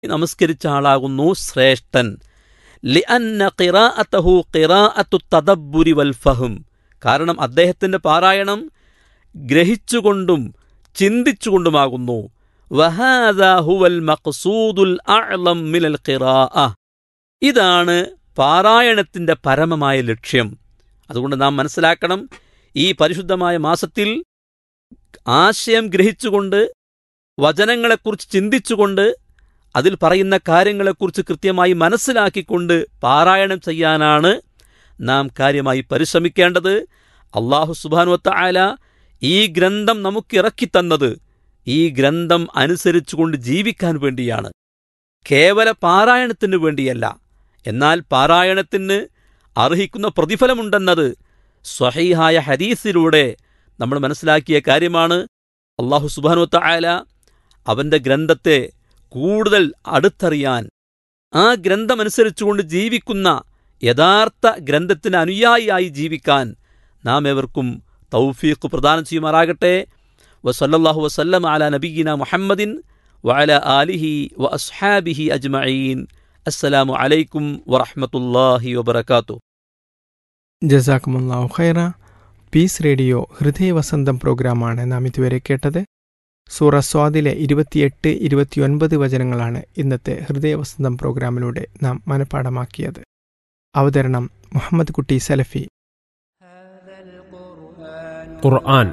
നമസ്കരിച്ച ആളാകുന്നു ശ്രേഷ്ഠൻ. ലിഅന്ന ഖിറാഅതഹു ഖിറാഅത്തു തദബ്ബുരി വൽ ഫഹം. കാരണം അദ്ദേഹത്തിൻ്റെ പാരായണം ഗ്രഹിച്ചുകൊണ്ടും ചിന്തിച്ചുകൊണ്ടുമാകുന്നു. വഹാദാ ഹുവൽ മഖ്സൂദുൽ അഅ്ലം മിനൽ ഖിറാഅ. ഇതാണ് പാരായണത്തിൻ്റെ പരമമായ ലക്ഷ്യം. അതുകൊണ്ട് നാം മനസ്സിലാക്കണം, ഈ പരിശുദ്ധമായ മാസത്തിൽ ആശയം ഗ്രഹിച്ചുകൊണ്ട് വചനങ്ങളെക്കുറിച്ച് ചിന്തിച്ചുകൊണ്ട് അതിൽ പറയുന്ന കാര്യങ്ങളെക്കുറിച്ച് കൃത്യമായി മനസ്സിലാക്കിക്കൊണ്ട് പാരായണം ചെയ്യാനാണ് നാം കാര്യമായി പരിശ്രമിക്കേണ്ടത്. അല്ലാഹു സുബ്ഹാനഹു വതആല ഈ ഗ്രന്ഥം നമുക്കിറക്കിത്തന്നത് ഈ ഗ്രന്ഥം അനുസരിച്ചുകൊണ്ട് ജീവിക്കാൻ വേണ്ടിയാണ്, കേവല പാരായണത്തിന് വേണ്ടിയല്ല. എന്നാൽ പാരായണത്തിന് അർഹിക്കുന്ന പ്രതിഫലമുണ്ടെന്നത് സ്വഹീഹായ ഹദീസിലൂടെ നമ്മൾ മനസ്സിലാക്കിയ കാര്യമാണ്. അല്ലാഹു സുബ്ഹാനഹു വതആല അവൻ്റെ ഗ്രന്ഥത്തെ കൂടുതൽ അടുത്തറിയാൻ, ആ ഗ്രന്ഥമനുസരിച്ചുകൊണ്ട് ജീവിക്കുന്ന യഥാർത്ഥ ഗ്രന്ഥത്തിന് അനുയായിയായി ജീവിക്കാൻ നാം ഏവർക്കും തൗഫീഖ് പ്രദാനം ചെയ്യുമാറാകട്ടെ. വസല്ലല്ലാഹു വസല്ലം അലാ നബിയ്യിനാ മുഹമ്മദിൻ വഅലാ ആലിഹി വഅസ്ഹാബിഹി അജ്മഈൻ. അസ്സലാമു അലൈക്കും വറഹ്മത്തുള്ളാഹി വബറകാതുഹു. ജസാക്കുമുല്ലാഹു ഖൈറ. പീസ് റേഡിയോ ഹൃദയവസന്തം പ്രോഗ്രാമാണ് നാം ഇതുവരെ കേട്ടത്. സൂറ സ്വാദിലെ 28-29 വചനങ്ങളാണ് ഇന്നത്തെ ഹൃദയവസന്തം പ്രോഗ്രാമിലൂടെ നാം മനഃപ്പാഠമാക്കിയത്. അവതരണം മുഹമ്മദ് കുട്ടി സലഫി. ഖുർആൻ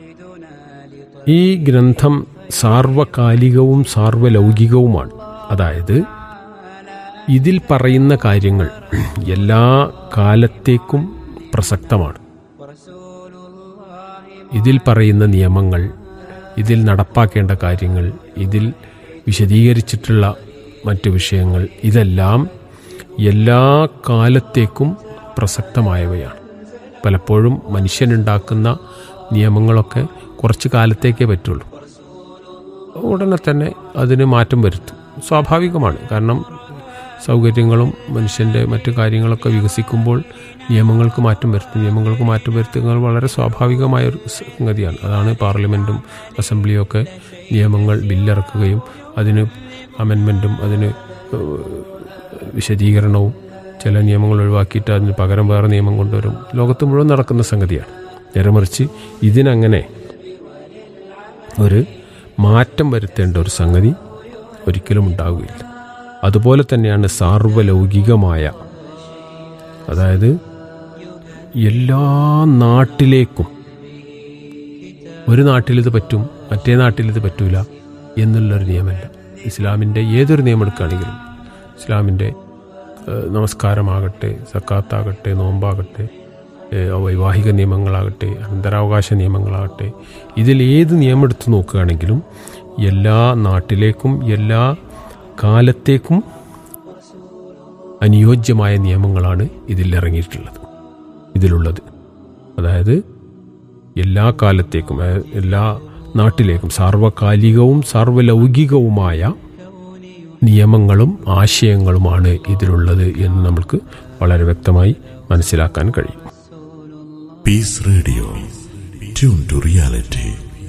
ഈ ഗ്രന്ഥം സാർവകാലികവും സാർവലൗകികവുമാണ്. അതായത് ഇതിൽ പറയുന്ന കാര്യങ്ങൾ എല്ലാ കാലത്തേക്കും പ്രസക്തമാണ്. ഇതിൽ പറയുന്ന നിയമങ്ങൾ, ഇതിൽ നടപ്പാക്കേണ്ട കാര്യങ്ങൾ, ഇതിൽ വിശദീകരിച്ചിട്ടുള്ള മറ്റു വിഷയങ്ങൾ, ഇതെല്ലാം എല്ലാ കാലത്തേക്കും പ്രസക്തമായവയാണ്. പലപ്പോഴും മനുഷ്യനുണ്ടാക്കുന്ന നിയമങ്ങളൊക്കെ കുറച്ച് കാലത്തേക്കേ പറ്റുള്ളൂ. ഉടനെ തന്നെ അതിന് മാറ്റം വരുത്തും. സ്വാഭാവികമാണ്. കാരണം സൗകര്യങ്ങളും മനുഷ്യൻ്റെ മറ്റു കാര്യങ്ങളൊക്കെ വികസിക്കുമ്പോൾ നിയമങ്ങൾക്ക് മാറ്റം വരുത്തും. നിയമങ്ങൾക്ക് മാറ്റം വരുത്തുന്നത് വളരെ സ്വാഭാവികമായൊരു സംഗതിയാണ്. അതാണ് പാർലമെൻറ്റും അസംബ്ലിയും ഒക്കെ നിയമങ്ങൾ ബില്ലിറക്കുകയും അതിന് അമെൻമെൻറ്റും അതിന് വിശദീകരണവും ചില നിയമങ്ങൾ ഒഴിവാക്കിയിട്ട് അതിന് പകരം വേറെ നിയമം കൊണ്ടുവരും. ലോകത്ത് മുഴുവൻ നടക്കുന്ന സംഗതിയാണ്. നേരെമറിച്ച് ഇതിനങ്ങനെ ഒരു മാറ്റം വരുത്തേണ്ട ഒരു സംഗതി ഒരിക്കലും ഉണ്ടാവുകയില്ല. അതുപോലെ തന്നെയാണ് സാർവലൗകികമായ, അതായത് എല്ലാ നാട്ടിലേക്കും, ഒരു നാട്ടിലിത് പറ്റും മറ്റേ നാട്ടിലിത് പറ്റൂല എന്നുള്ളൊരു നിയമമല്ല. ഇസ്ലാമിൻ്റെ ഏതൊരു നിയമം എടുക്കുകയാണെങ്കിലും, ഇസ്ലാമിൻ്റെ നമസ്കാരമാകട്ടെ, സക്കാത്താകട്ടെ, നോമ്പാകട്ടെ, വൈവാഹിക നിയമങ്ങളാകട്ടെ, അനന്തരാവകാശ നിയമങ്ങളാകട്ടെ, ഇതിൽ ഏത് നിയമം എടുത്ത് നോക്കുകയാണെങ്കിലും എല്ലാ നാട്ടിലേക്കും എല്ലാ കാലത്തേക്കും അനുയോജ്യമായ നിയമങ്ങളാണ് ഇതിൽ ഇറങ്ങിയിട്ടുള്ളത്, ഇതിലുള്ളത്. അതായത് എല്ലാ കാലത്തേക്കും എല്ലാ നാട്ടിലേക്കും സാർവകാലികവും സാർവലൗകികവുമായ നിയമങ്ങളും ആശയങ്ങളുമാണ് ഇതിലുള്ളത് എന്ന് നമുക്ക് വളരെ വ്യക്തമായി മനസ്സിലാക്കാൻ കഴിയും. Piece radio, tune to reality.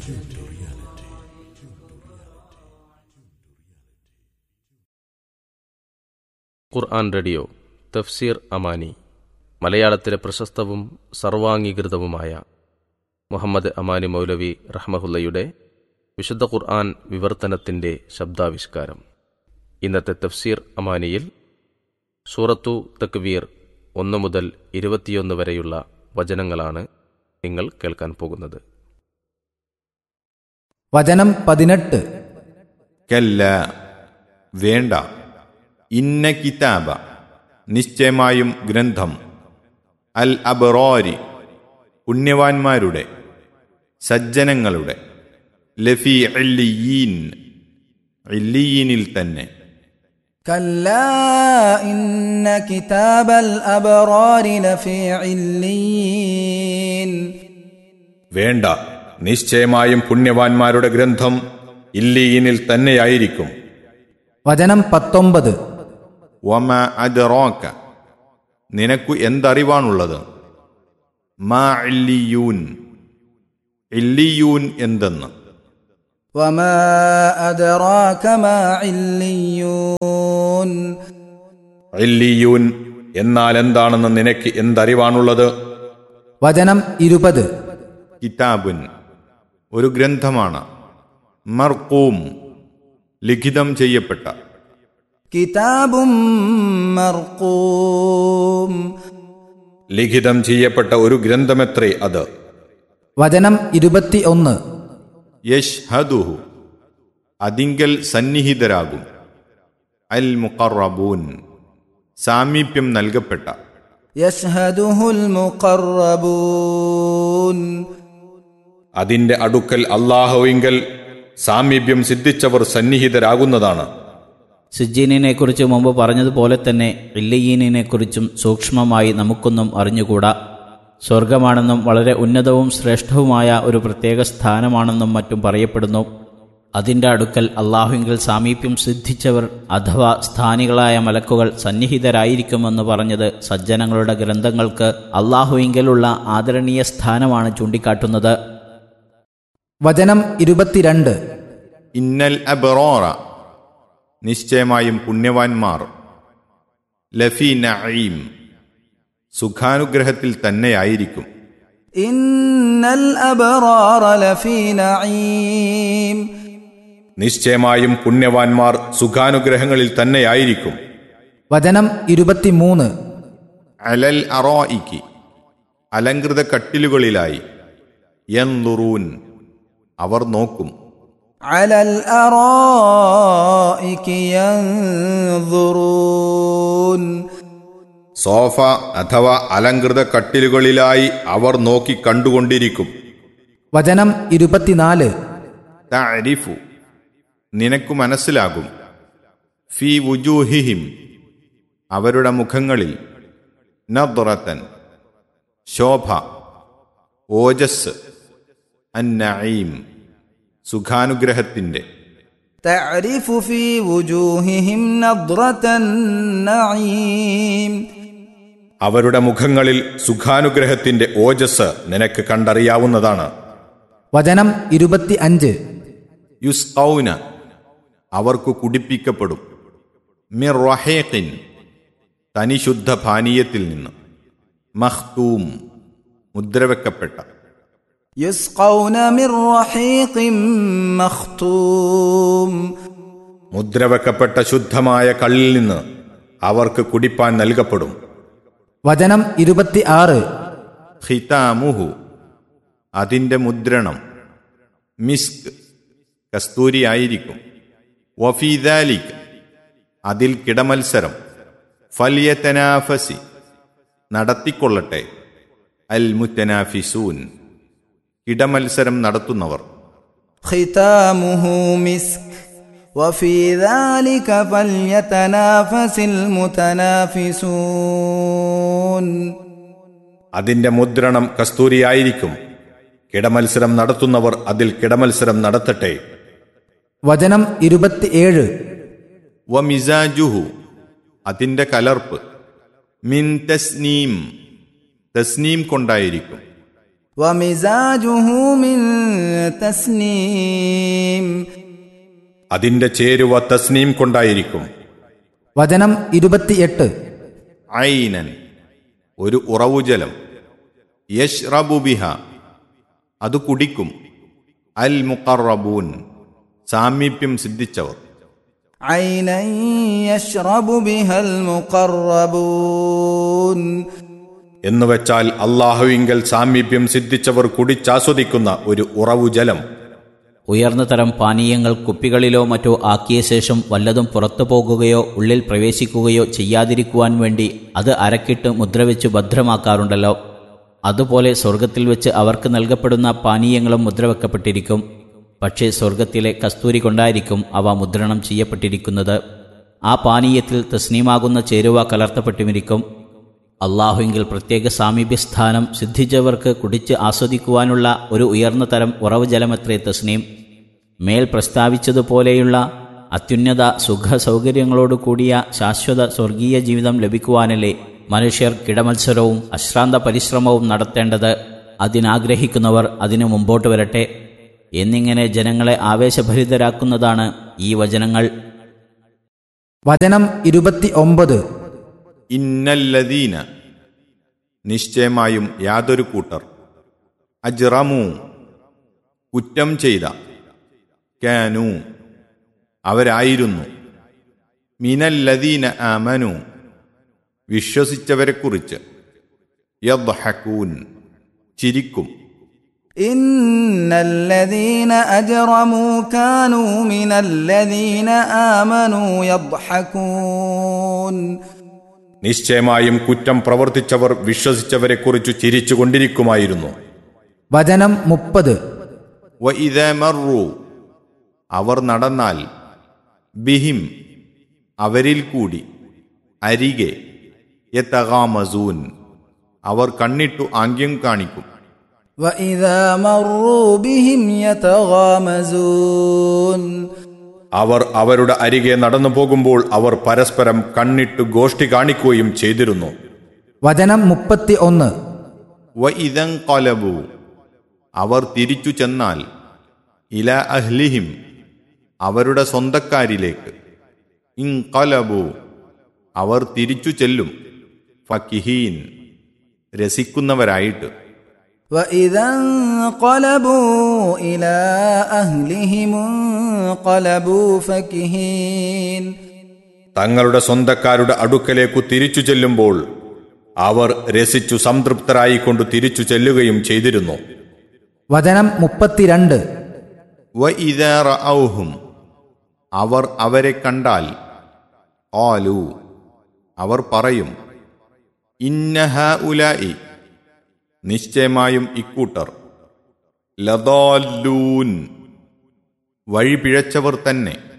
Quran radio തഫ്സീർ അമാനി. മലയാളത്തിലെ പ്രശസ്തവും സർവാംഗീകൃതവുമായ മുഹമ്മദ് അമാനി മൗലവി റഹ്മഹുല്ലയുടെ വിശുദ്ധ ഖുർആൻ വിവർത്തനത്തിൻ്റെ ശബ്ദാവിഷ്കാരം. ഇന്നത്തെ തഫ്സീർ അമാനിയിൽ സൂറത്തു തക്വീർ 1 മുതൽ 21 വരെയുള്ള വചനങ്ങളാണ് നിങ്ങൾ കേൾക്കാൻ പോകുന്നത്. വചനം 18. കല്ല, വേണ്ട, ഇന്ന കിതാബ, നിശ്ചയമായും ഗ്രന്ഥം, അൽ അബ്റാരി, പുണ്യവാന്മാരുടെ സജ്ജനങ്ങളുടെ, ലഫി ഇല്ലിയീൻ, ഇല്ലിയീനിൽ തന്നെ. കല്ലാ ഇന്ന കിതാബൽ അബ്റാരി ലഫീ ഇല്ലിയീൻ. വേണ്ട, നിശ്ചയമായും പുണ്യവാന്മാരുടെ ഗ്രന്ഥം ഇല്ലിയീനിൽ തന്നെയായിരിക്കും. വചനം 19. വമ അദ്റാക, നിനക്കു എന്തറിവാണുള്ളത്? മാ ഇല്ലിയൂൻ, ഇല്ലിയൂൻ എന്തെന്ന്. وما أدراك ما عليون ഇല്ലിയൂൻ എന്നാൽ എന്താണെന്ന് നിനക്ക് എന്തറിവാണുള്ളത്? വചനം 20. കിതാബുൻ ഒരു ഗ്രന്ഥമാണ്, മർഖൂം ലിഖിതം ചെയ്യപ്പെട്ട. കിതാബും മർഖൂം ലിഖിതം ചെയ്യപ്പെട്ട ഒരു ഗ്രന്ഥമെത്രേ അത്. വചനം 21. യശ്ഹദുഹു അതിങ്കൽ സന്നിഹിതരാകും, അൽ മുഖറബൂൻ സാമീപ്യം നൽകപ്പെട്ട. യശ്ഹദുഹുൽ മുഖറബൂൻ അതിന്റെ അടുക്കൽ അല്ലാഹുവിങ്കൽ സാമീപ്യം സിദ്ധിച്ചവർ സന്നിഹിതരാകുന്നതാണ്. സിജ്ജീനിനെ കുറിച്ച് മുമ്പ് പറഞ്ഞതുപോലെ തന്നെ ഇല്ലിയീനിനെ കുറിച്ചും സൂക്ഷ്മമായി നമുക്കൊന്നും അറിഞ്ഞുകൂടാ. സ്വർഗമാണെന്നും വളരെ ഉന്നതവും ശ്രേഷ്ഠവുമായ ഒരു പ്രത്യേക സ്ഥാനമാണെന്നും മറ്റും പറയപ്പെടുന്നു. അതിൻ്റെ അടുക്കൽ അള്ളാഹുവിങ്കൽ സാമീപ്യം സിദ്ധിച്ചവർ അഥവാ സ്ഥാനികളായ മലക്കുകൾ സന്നിഹിതരായിരിക്കുമെന്ന് പറഞ്ഞത് സജ്ജനങ്ങളുടെ ഗ്രന്ഥങ്ങൾക്ക് അള്ളാഹുവിങ്കലുള്ള ആദരണീയ സ്ഥാനമാണ് ചൂണ്ടിക്കാട്ടുന്നത്. വചനം 22. ഇന്നൽ അബ്റാറ നിശ്ചയമായും പുണ്യവാന്മാർ, ലഫീ നഈം സുഖാനുഗ്രഹത്തിൽ തന്നെയായിരിക്കും. ഇന്നൽ അബ്റാറ ലഫീ നഈം നിശ്ചയമായും പുണ്യവാന്മാർ സുഖാനുഗ്രഹങ്ങളിൽ തന്നെയായിരിക്കും. വചനം 23. അലൽ അറായിക്കി അലങ്കൃത കട്ടിലുകളിലായി, യൻദുറൂൻ അവർ നോക്കും. അലൽ അറായിക്കി യൻദുറൂൻ സോഫ അഥവാ അലങ്കൃത കട്ടിലുകളിലായി അവർ നോക്കി കണ്ടുകൊണ്ടിരിക്കും. വചനം 24. തഅരിഫു നിനക്കു മനസ്സിലാകും, ഫീ വുജൂഹിഹിം അവരുടെ മുഖങ്ങളിൽ, നദ്റതൻ ശോഭ, ഓജസ്, അന്നഈം സുഖാനുഗ്രഹത്തിന്റെ. തഅരിഫു ഫീ വുജൂഹിഹിം നദ്റതൻ നഈം അവരുടെ മുഖങ്ങളിൽ സുഖാനുഗ്രഹത്തിന്റെ ഓജസ് നിനക്ക് കണ്ടറിയാവുന്നതാണ്. വചനം 25. യുസ്ഖൗന അവർക്കു കുടിപ്പിക്കപ്പെടും, മിർ റഹീഖിൻ തനിശുദ്ധ പാനീയത്തിൽ നിന്ന്, മഖ്തൂം മുദ്രവെക്കപ്പെട്ട. യുസ്ഖൗന മിർ റഹീഖിൻ മഖ്തൂം മുദ്രവെക്കപ്പെട്ട ശുദ്ധമായ കള്ളിൽ നിന്ന് അവർക്ക് കുടിപ്പാൻ നൽകപ്പെടും. വചനം 26. ഖിതാമുഹു അതിന്റെ മുദ്രണം, മിസ്ക് കസ്തൂരിയായിരിക്കും. വഫീ ദാലിക അതിൽ കിടമത്സരം, ഫൽയതനാഫസി നടത്തിക്കൊള്ളട്ടെ, അൽ മുത്തനാഫിസൂൻ കിടമത്സരം നടത്തുന്നവർ. ഖിതാമുഹു മിസ്ക് വഫീ ദാലിക ഫൽയതനാഫസിൽ മുതനാഫിസൂൻ അതിന്റെ മുദ്രണം കസ്തൂരിയായിരിക്കും, കിടമത്സരം നടത്തുന്നവർ അതിൽ കിടമത്സരം നടത്തട്ടെ. വചനം 27. വമിസാജുഹു അതിന്റെ കലർപ്പ്, മിൻ തസ്നീം തസ്നീം കൊണ്ടായിരിക്കും. വമിസാജുഹു മിൻ തസ്നീം അതിന്റെ ചേരുവ തസ്നീം കൊണ്ടായിരിക്കും. വചനം 28. ഐനൻ ഒരു ഉറവുജലം, യശ്റബു ബിഹ അത് കുടിക്കും, അൽ മുഖറബൂൻ സാമീപ്യം സിദ്ധിച്ചവർ. ഐനൻ യശ്റബു ബിഹൽ മുഖറബൂൻ എന്നുവെച്ചാൽ അല്ലാഹുവിങ്കൽ സാമീപ്യം സിദ്ധിച്ചവർ കുടിച്ചാസ്വദിക്കുന്ന ഒരു ഉറവുജലം. ഉയർന്ന തരം പാനീയങ്ങൾ കുപ്പികളിലോ മറ്റോ ആക്കിയ ശേഷം വല്ലതും പുറത്തു പോകുകയോ ഉള്ളിൽ പ്രവേശിക്കുകയോ ചെയ്യാതിരിക്കുവാൻ വേണ്ടി അത് അരക്കിട്ട് മുദ്രവെച്ച് ഭദ്രമാക്കാറുണ്ടല്ലോ. അതുപോലെ സ്വർഗത്തിൽ വെച്ച് അവർക്ക് നൽകപ്പെടുന്ന പാനീയങ്ങളും മുദ്രവെക്കപ്പെട്ടിരിക്കും. പക്ഷേ സ്വർഗത്തിലെ കസ്തൂരി കൊണ്ടായിരിക്കും അവ മുദ്രണം ചെയ്യപ്പെട്ടിരിക്കുന്നത്. ആ പാനീയത്തിൽ തസ്നീമാകുന്ന ചേരുവ കലർത്തപ്പെട്ടുമിരിക്കും. അള്ളാഹുവിങ്കിൽ പ്രത്യേക സാമീപ്യസ്ഥാനം സിദ്ധിച്ചവർക്ക് കുടിച്ച് ആസ്വദിക്കുവാനുള്ള ഒരു ഉയർന്ന തരം ഉറവ് ജലമത്രേ തസ്നീം. മേൽ പ്രസ്താവിച്ചതുപോലെയുള്ള അത്യുന്നത സുഖ സൗകര്യങ്ങളോടു കൂടിയ ശാശ്വത സ്വർഗീയ ജീവിതം ലഭിക്കുവാനല്ലേ മനുഷ്യർ കിടമത്സരവും അശ്രാന്ത പരിശ്രമവും നടത്തേണ്ടത്. അതിനാഗ്രഹിക്കുന്നവർ അതിനു മുമ്പോട്ട് വരട്ടെ. എന്നിങ്ങനെ ജനങ്ങളെ ആവേശഭരിതരാക്കുന്നതാണ് ഈ വചനങ്ങൾ. വചനം 29. ഇന്നല്ലദീന നിശ്ചയമായും യാതൊരു കൂട്ടർ അജ്റമു കുറ്റം ചെയ്ത കാനു അവരായിരുന്നു മിനല്ലദീന ആമനു വിശ്വസിച്ചവരെക്കുറിച്ച് യദ്ഹകൂൻ ചിരിക്കും. ഇന്നല്ലദീന അജ്റമൂ കാനൂ മിനല്ലദീന ആമനൂ യദ്ഹകൂൻ. നിശ്ചയമായും കുറ്റം പ്രവർത്തിച്ചവർ വിശ്വസിച്ചവരെക്കുറിച്ച് ചിരിച്ചുകൊണ്ടിരിക്കുമായിരുന്നു. വചനം 30. വഇദാ മർറു അവർ നടന്നാൽ ബിഹിം അവരിൽ കൂടി അരികെ യതഗാമസൂൻ അവർ കണ്ണിട്ടു ആംഗ്യം കാണിക്കും. വഇദാ മർറൂ ബിഹിം യതഗാമസൂൻ അവർ അവരുടെ അരികെ നടന്നു പോകുമ്പോൾ അവർ പരസ്പരം കണ്ണിട്ടു ഗോഷ്ഠി കാണിക്കുകയും ചെയ്തിരുന്നു. വചനം 31. വഇദൻഖലബു അവർ തിരിച്ചു ചെന്നാൽ ഇല അഹ്ലിഹിം അവരുടെ സ്വന്തക്കാരിലേക്ക് ഇൻഖലബു അവർ തിരിച്ചു ചെല്ലും ഫകിഹീൻ രസിക്കുന്നവരായിട്ട്. വഇദൻഖലബൂ ഇലാ അഹ്ലിഹിം ഇൻഖലബൂ ഫകിഹീൻ തങ്ങളുടെ സ്വന്തക്കാരുടെ അടുക്കലേക്കു തിരിച്ചു ചെല്ലുമ്പോൾ അവർ രസിച്ചു സംതൃപ്തരായിക്കൊണ്ട് തിരിച്ചു ചെല്ലുകയും ചെയ്തിരുന്നു. വചനം 32. വഇദാ റഔഹും അവർ അവരെ കണ്ടാൽ ഖാലു അവർ പറയും ഇന്ന ഹഉലാഇ നിശ്ചയമായും ഇക്കൂട്ടർ ലദാല്ലൂൻ വഴി പിഴച്ചവർ തന്നെ.